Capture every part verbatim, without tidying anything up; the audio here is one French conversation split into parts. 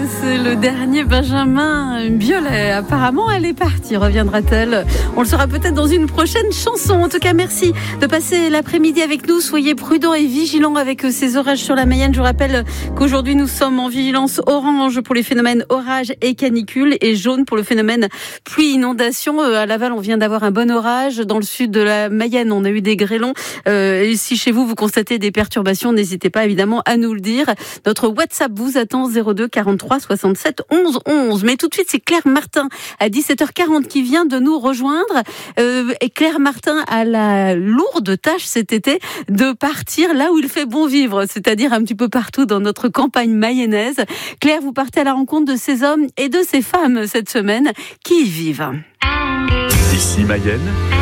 c'est le dernier Benjamin Biolay. Apparemment, elle est partie. Reviendra-t-elle? On le saura peut-être dans une prochaine chanson. En tout cas, merci de passer l'après-midi avec nous. Soyez prudents et vigilants avec ces orages sur la Mayenne. Je vous rappelle qu'aujourd'hui, nous sommes en vigilance orange pour les phénomènes orage et canicule et jaune pour le phénomène pluie-inondation. À Laval, on vient d'avoir un bon orage. Dans le sud de la Mayenne, on a eu des grêlons. Euh, et si chez vous, vous constatez des perturbations, n'hésitez pas évidemment à nous le dire. Notre WhatsApp vous attend zéro deux quarante-trois soixante-sept onze onze. Mais tout de suite, c'est Claire Martin à dix-sept heures quarante qui vient de nous rejoindre. Euh, et Claire Martin a la lourde tâche cet été de partir là où il fait bon vivre, c'est-à-dire un petit peu partout dans notre campagne mayonnaise. Claire, vous partez à la rencontre de ces hommes et de ces femmes cette semaine qui y vivent. Ici Mayenne.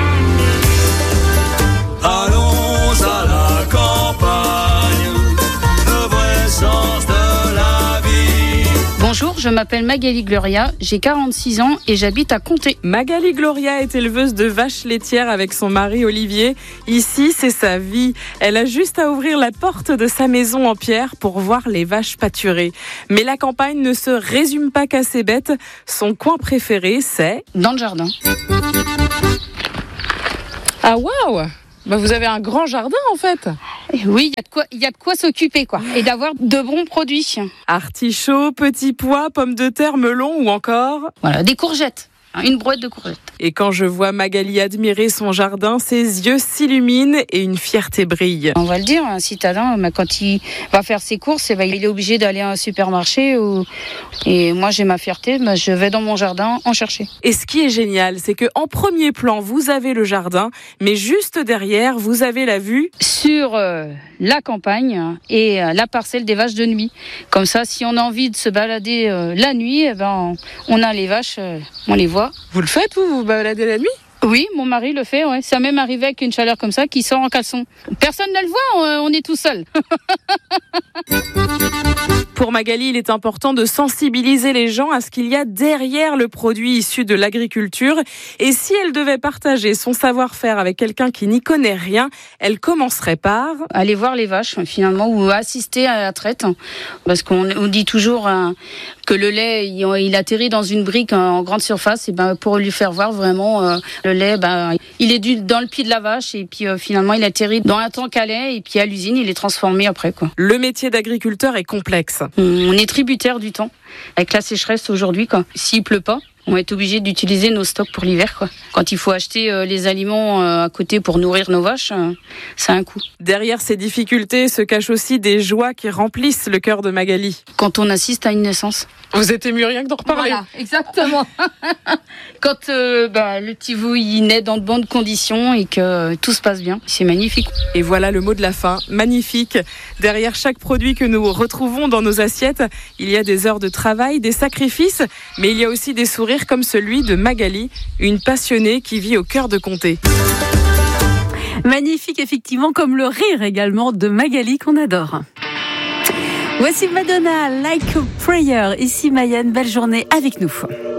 Allons à la campagne, le vrai sens de la vie. Bonjour, je m'appelle Magali Gloria, j'ai quarante-six ans et j'habite à Comté. Magali Gloria est éleveuse de vaches laitières avec son mari Olivier. Ici, c'est sa vie. Elle a juste à ouvrir la porte de sa maison en pierre pour voir les vaches pâturer. Mais la campagne ne se résume pas qu'à ses bêtes. Son coin préféré, c'est... Dans le jardin. Ah waouh! Bah vous avez un grand jardin en fait. Oui, il y a de quoi, il y a de quoi s'occuper quoi, et d'avoir de bons produits. Artichauts, petits pois, pommes de terre, melons ou encore... Voilà, des courgettes. Une brouette de courgettes. Et quand je vois Magali admirer son jardin, ses yeux s'illuminent et une fierté brille. On va le dire, un citadin, quand il va faire ses courses, il est obligé d'aller à un supermarché. Ou... Et moi, j'ai ma fierté, je vais dans mon jardin en chercher. Et ce qui est génial, c'est qu'en premier plan, vous avez le jardin, mais juste derrière, vous avez la vue sur euh, la campagne et euh, la parcelle des vaches de nuit. Comme ça, si on a envie de se balader euh, la nuit, eh ben, on a les vaches, euh, on les voit. Vous le faites, vous, vous baladez la nuit ? Oui, mon mari le fait, ouais. Ça même arrivé avec une chaleur comme ça, qui sort en caleçon. Personne ne le voit, on est tout seul. Pour Magali, il est important de sensibiliser les gens à ce qu'il y a derrière le produit issu de l'agriculture. Et si elle devait partager son savoir-faire avec quelqu'un qui n'y connaît rien, elle commencerait par... aller voir les vaches, finalement, ou assister à la traite. Parce qu'on on dit toujours hein, que le lait, il, il atterrit dans une brique en grande surface. Et ben, pour lui faire voir vraiment euh, le lait, ben, il est du, dans le pied de la vache. Et puis euh, finalement, il atterrit dans un tank à lait. Et puis à l'usine, il est transformé après, quoi. Le métier d'agriculteur est complexe. On est tributaire du temps. Avec la sécheresse aujourd'hui, quoi. S'il pleut pas, on est obligé d'utiliser nos stocks pour l'hiver, quoi. Quand il faut acheter euh, les aliments euh, à côté pour nourrir nos vaches, euh, ça a un coût. Derrière ces difficultés se cachent aussi des joies qui remplissent le cœur de Magali. Quand on assiste à une naissance. Vous êtes ému rien que d'en reparler. Voilà, exactement. Quand euh, bah, le petit veau il naît dans de bonnes conditions et que euh, tout se passe bien, c'est magnifique. Et voilà le mot de la fin, magnifique. Derrière chaque produit que nous retrouvons dans nos assiettes, il y a des heures de travail, des sacrifices, mais il y a aussi des sourires comme celui de Magali, une passionnée qui vit au cœur de Comté. Magnifique, effectivement, comme le rire également de Magali qu'on adore. Voici Madonna, Like a Prayer. Ici Mayenne, belle journée avec nous.